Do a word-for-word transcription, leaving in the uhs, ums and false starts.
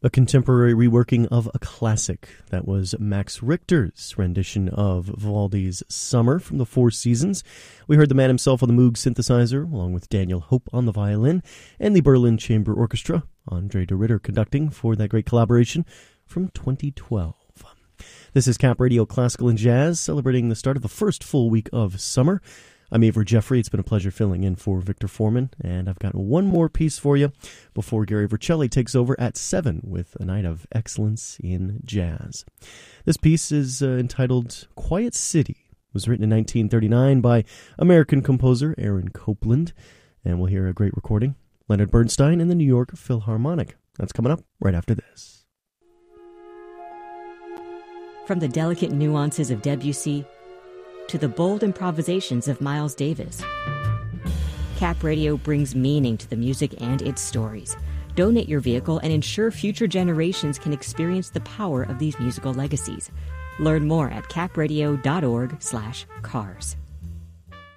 A contemporary reworking of a classic. That was Max Richter's rendition of Vivaldi's Summer from the Four Seasons. We heard the man himself on the Moog synthesizer, along with Daniel Hope on the violin, and the Berlin Chamber Orchestra, Andre de Ritter conducting for that great collaboration from twenty twelve. This is Cap Radio Classical and Jazz, celebrating the start of the first full week of summer. I'm Avery Jeffrey. It's been a pleasure filling in for Victor Foreman, and I've got one more piece for you before Gary Vercelli takes over at seven with a night of excellence in jazz. This piece is uh, entitled Quiet City. It was written in nineteen thirty-nine by American composer Aaron Copland, and we'll hear a great recording, Leonard Bernstein and the New York Philharmonic. That's coming up right after this. From the delicate nuances of Debussy to the bold improvisations of Miles Davis, Cap Radio brings meaning to the music and its stories. Donate your vehicle and ensure future generations can experience the power of these musical legacies. Learn more at capradio dot org slash cars.